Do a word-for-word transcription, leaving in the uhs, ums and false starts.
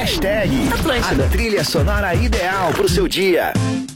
Hashtag Atlântida. a trilha sonora ideal pro seu dia.